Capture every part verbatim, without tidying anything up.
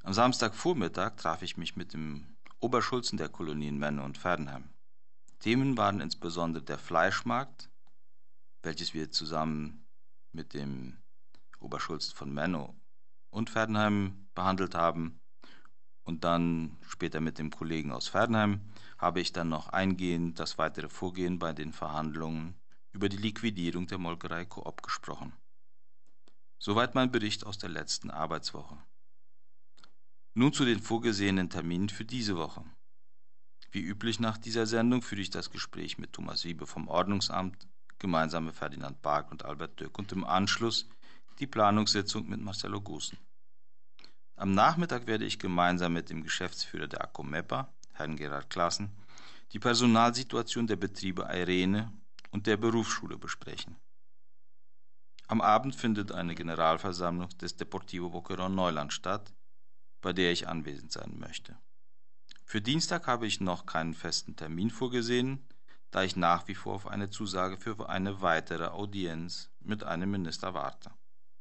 Am Samstagvormittag traf ich mich mit dem Oberschulzen der Kolonien Menno und Ferdenheim. Themen waren insbesondere der Fleischmarkt, welches wir zusammen mit dem Oberschulzen von Menno und Ferdenheim behandelt haben. Und dann später mit dem Kollegen aus Ferdenheim habe ich dann noch eingehend das weitere Vorgehen bei den Verhandlungen über die Liquidierung der Molkerei Coop gesprochen. Soweit mein Bericht aus der letzten Arbeitswoche. Nun zu den vorgesehenen Terminen für diese Woche. Wie üblich nach dieser Sendung führe ich das Gespräch mit Thomas Wiebe vom Ordnungsamt, gemeinsam mit Ferdinand Bark und Albert Döck und im Anschluss die Planungssitzung mit Marcelo Gussen. Am Nachmittag werde ich gemeinsam mit dem Geschäftsführer der Akomepa, Herrn Gerhard Klassen, die Personalsituation der Betriebe Eirene und der Berufsschule besprechen. Am Abend findet eine Generalversammlung des Deportivo Boquerón Neuland statt, bei der ich anwesend sein möchte. Für Dienstag habe ich noch keinen festen Termin vorgesehen, da ich nach wie vor auf eine Zusage für eine weitere Audienz mit einem Minister warte.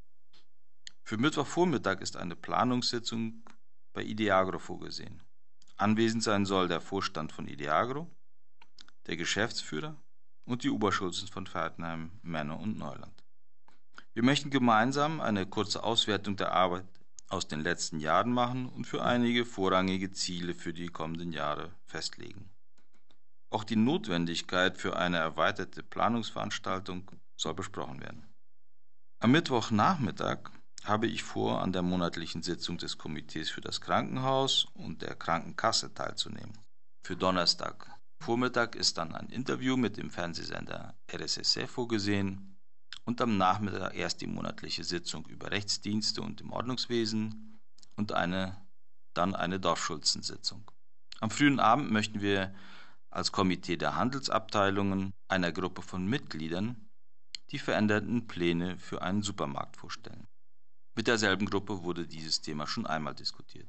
Für Mittwochvormittag ist eine Planungssitzung bei Ideagro vorgesehen. Anwesend sein soll der Vorstand von Ideagro, der Geschäftsführer und die Oberschulzen von Ferdenheim, Menno und Neuland. Wir möchten gemeinsam eine kurze Auswertung der Arbeit aus den letzten Jahren machen und für einige vorrangige Ziele für die kommenden Jahre festlegen. Auch die Notwendigkeit für eine erweiterte Planungsveranstaltung soll besprochen werden. Am Mittwochnachmittag habe ich vor, an der monatlichen Sitzung des Komitees für das Krankenhaus und der Krankenkasse teilzunehmen. Für Donnerstag Vormittag ist dann ein Interview mit dem Fernsehsender R S S F vorgesehen und am Nachmittag erst die monatliche Sitzung über Rechtsdienste und im Ordnungswesen und eine, dann eine Dorfschulzensitzung. Am frühen Abend möchten wir als Komitee der Handelsabteilungen einer Gruppe von Mitgliedern die veränderten Pläne für einen Supermarkt vorstellen. Mit derselben Gruppe wurde dieses Thema schon einmal diskutiert.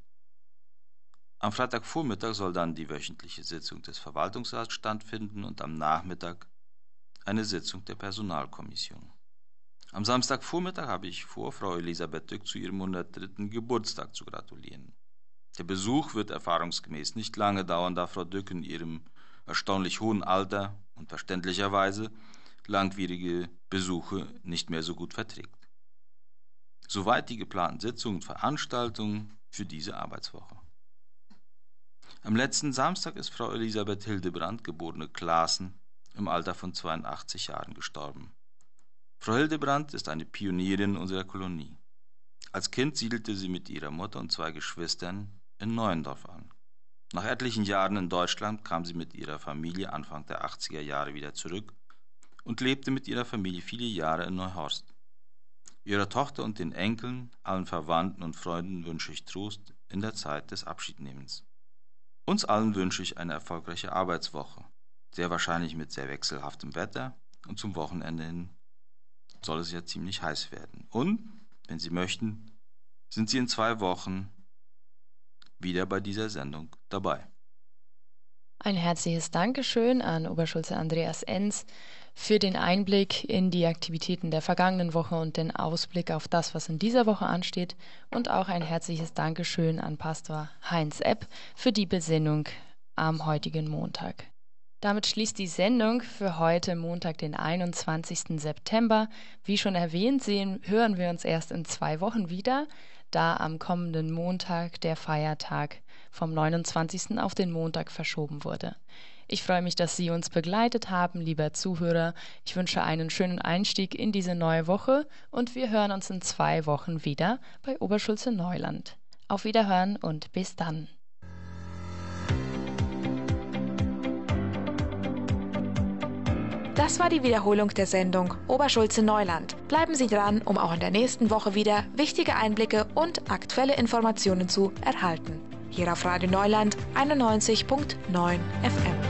Am Freitagvormittag soll dann die wöchentliche Sitzung des Verwaltungsrats stattfinden und am Nachmittag eine Sitzung der Personalkommission. Am Samstagvormittag habe ich vor, Frau Elisabeth Döck zu ihrem hundertdritten Geburtstag zu gratulieren. Der Besuch wird erfahrungsgemäß nicht lange dauern, da Frau Döck in ihrem erstaunlich hohen Alter und verständlicherweise langwierige Besuche nicht mehr so gut verträgt. Soweit die geplanten Sitzungen und Veranstaltungen für diese Arbeitswoche. Am letzten Samstag ist Frau Elisabeth Hildebrand, geborene Klaassen, im Alter von zweiundachtzig Jahren gestorben. Frau Hildebrand ist eine Pionierin unserer Kolonie. Als Kind siedelte sie mit ihrer Mutter und zwei Geschwistern in Neuendorf an. Nach etlichen Jahren in Deutschland kam sie mit ihrer Familie Anfang der achtziger Jahre wieder zurück und lebte mit ihrer Familie viele Jahre in Neuhorst. Ihrer Tochter und den Enkeln, allen Verwandten und Freunden wünsche ich Trost in der Zeit des Abschiednehmens. Uns allen wünsche ich eine erfolgreiche Arbeitswoche, sehr wahrscheinlich mit sehr wechselhaftem Wetter und zum Wochenende hin soll es ja ziemlich heiß werden. Und, wenn Sie möchten, sind Sie in zwei Wochen wieder bei dieser Sendung dabei. Ein herzliches Dankeschön an Oberschulze Andreas Enz für den Einblick in die Aktivitäten der vergangenen Woche und den Ausblick auf das, was in dieser Woche ansteht. Und auch ein herzliches Dankeschön an Pastor Heinz Epp für die Besinnung am heutigen Montag. Damit schließt die Sendung für heute Montag, den einundzwanzigsten September. Wie schon erwähnt, sehen, hören wir uns erst in zwei Wochen wieder, da am kommenden Montag der Feiertag vom neunundzwanzigsten auf den Montag verschoben wurde. Ich freue mich, dass Sie uns begleitet haben, lieber Zuhörer. Ich wünsche einen schönen Einstieg in diese neue Woche und wir hören uns in zwei Wochen wieder bei Oberschulze Neuland. Auf Wiederhören und bis dann. Das war die Wiederholung der Sendung Oberschulze Neuland. Bleiben Sie dran, um auch in der nächsten Woche wieder wichtige Einblicke und aktuelle Informationen zu erhalten. Hier auf Radio Neuland einundneunzig Komma neun F M.